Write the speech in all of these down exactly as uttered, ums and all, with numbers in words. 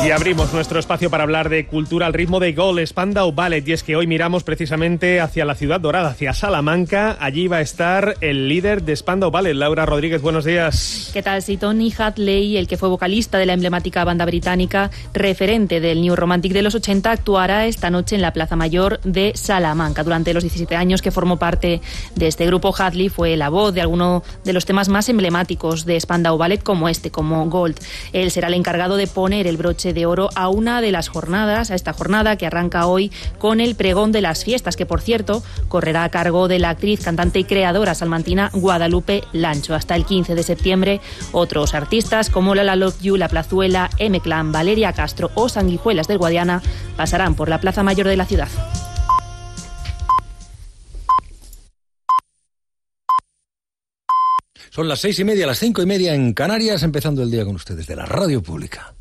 Y abrimos nuestro espacio para hablar de cultura al ritmo de Gold, Spandau Ballet. Y es que hoy miramos precisamente hacia la Ciudad Dorada, hacia Salamanca. Allí va a estar el líder de Spandau Ballet, Laura Rodríguez. Buenos días. ¿Qué tal? Sí, Tony Hadley, el que fue vocalista de la emblemática banda británica, referente del New Romantic de los ochenta, actuará esta noche en la Plaza Mayor de Salamanca. Durante los diecisiete años que formó parte de este grupo, Hadley fue la voz de alguno de los temas más emblemáticos de Spandau Ballet, como este, como Gold. Él será el encargado de poner el broche de oro a una de las jornadas, a esta jornada que arranca hoy con el pregón de las fiestas, que por cierto correrá a cargo de la actriz, cantante y creadora salmantina Guadalupe Lancho. Hasta el quince de septiembre, otros artistas como Lola Love You, La Plazuela, M-Clan, Valeria Castro o Sanguijuelas del Guadiana pasarán por la Plaza Mayor de la ciudad. Son las seis y media, las cinco y media en Canarias, empezando el día con ustedes de la Radio Pública.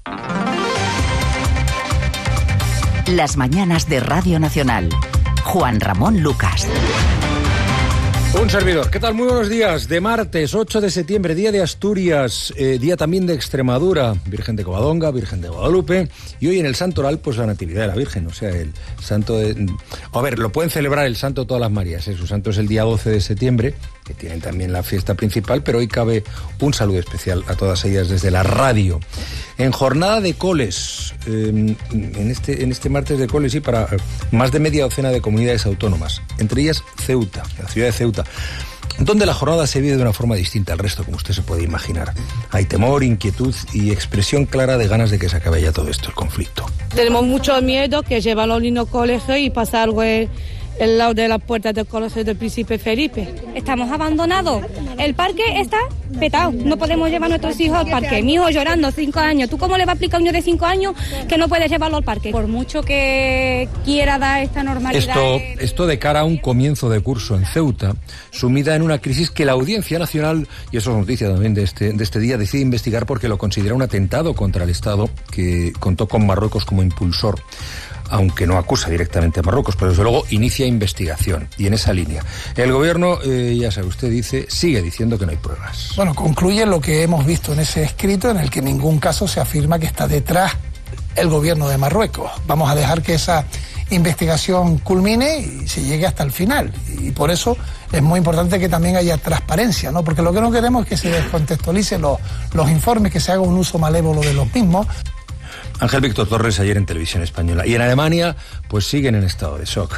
Las mañanas de Radio Nacional. Juan Ramón Lucas. Un servidor. ¿Qué tal? Muy buenos días. De martes, ocho de septiembre, día de Asturias, eh, día también de Extremadura, Virgen de Covadonga, Virgen de Guadalupe, y hoy en el Santoral, pues la Natividad de la Virgen, o sea, el santo de... A ver, lo pueden celebrar el santo de todas las Marías, ¿eh? Su santo es el día doce de septiembre, que tienen también la fiesta principal, pero hoy cabe un saludo especial a todas ellas desde la radio. En jornada de coles, eh, en, este, en este martes de coles, sí, para más de media docena de comunidades autónomas, entre ellas Ceuta, la ciudad de Ceuta, donde la jornada se vive de una forma distinta al resto, como usted se puede imaginar. Hay temor, inquietud y expresión clara de ganas de que se acabe ya todo esto, el conflicto. Tenemos mucho miedo que llevan los niños al colegio y pasa algo en el lado de la puerta del colegio del Príncipe Felipe. Estamos abandonados. El parque está petado. No podemos llevar a nuestros hijos al parque. Mi hijo llorando, cinco años. ¿Tú cómo le vas a explicar a un niño de cinco años que no puedes llevarlo al parque? Por mucho que quiera dar esta normalidad... Esto, esto de cara a un comienzo de curso en Ceuta, sumida en una crisis que la Audiencia Nacional, y eso es noticia también de este, de este día, decide investigar porque lo considera un atentado contra el Estado, que contó con Marruecos como impulsor, aunque no acusa directamente a Marruecos, pero desde luego inicia investigación. Y en esa línea, el gobierno, eh, ya sabe usted, dice, sigue diciendo que no hay pruebas. Bueno, concluye lo que hemos visto en ese escrito, en el que en ningún caso se afirma que está detrás el gobierno de Marruecos. Vamos a dejar que esa investigación culmine y se llegue hasta el final. Y por eso es muy importante que también haya transparencia, ¿no? Porque lo que no queremos es que se descontextualicen los, los informes, que se haga un uso malévolo de los mismos. Ángel Víctor Torres ayer en Televisión Española. Y en Alemania, pues siguen en estado de shock.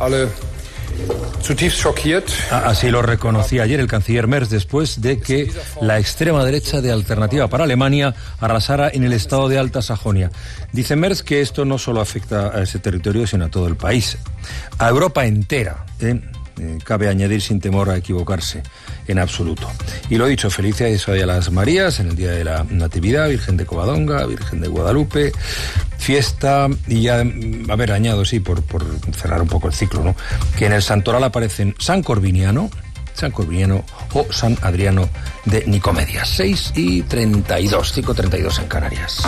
Así lo reconocía ayer el canciller Merz después de que la extrema derecha de Alternativa para Alemania arrasara en el estado de Alta Sajonia. Dice Merz que esto no solo afecta a ese territorio, sino a todo el país, a Europa entera, ¿eh? Eh, cabe añadir sin temor a equivocarse en absoluto. Y lo dicho, feliz día a las Marías en el día de la Natividad, Virgen de Covadonga, Virgen de Guadalupe, fiesta, y ya, a ver, añado, sí, por, por cerrar un poco el ciclo, ¿no? Que en el Santoral aparecen San Corviniano, San Corviniano o San Adriano de Nicomedias. seis y treinta y dos, cinco y treinta y dos en Canarias.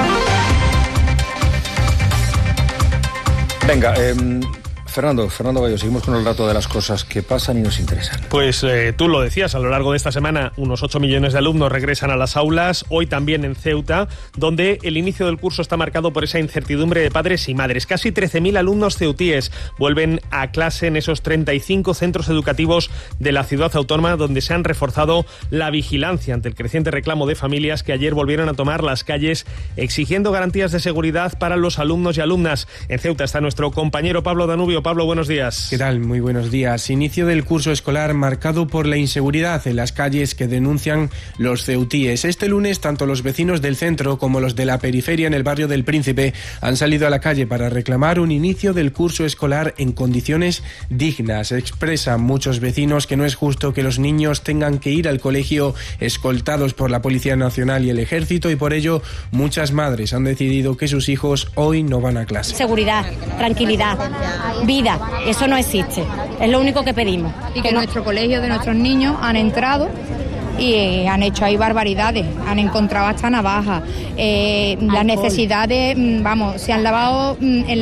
Venga, eh... Fernando, Fernando Bayo, seguimos con el dato de las cosas que pasan y nos interesan. Pues eh, tú lo decías, a lo largo de esta semana unos ocho millones de alumnos regresan a las aulas, hoy también en Ceuta, donde el inicio del curso está marcado por esa incertidumbre de padres y madres. Casi trece mil alumnos ceutíes vuelven a clase en esos treinta y cinco centros educativos de la ciudad autónoma, donde se han reforzado la vigilancia ante el creciente reclamo de familias que ayer volvieron a tomar las calles exigiendo garantías de seguridad para los alumnos y alumnas. En Ceuta está nuestro compañero Pablo Danubio. Pablo, buenos días. ¿Qué tal? Muy buenos días. Inicio del curso escolar marcado por la inseguridad en las calles que denuncian los ceutíes. Este lunes, tanto los vecinos del centro como los de la periferia en el barrio del Príncipe han salido a la calle para reclamar un inicio del curso escolar en condiciones dignas. Expresan muchos vecinos que no es justo que los niños tengan que ir al colegio escoltados por la Policía Nacional y el Ejército, y por ello muchas madres han decidido que sus hijos hoy no van a clase. Seguridad, tranquilidad, vida, eso no existe, es lo único que pedimos. Y que en nuestro colegio de nuestros niños han entrado y han hecho ahí barbaridades, han encontrado hasta navajas, eh, las necesidades, vamos, se han lavado en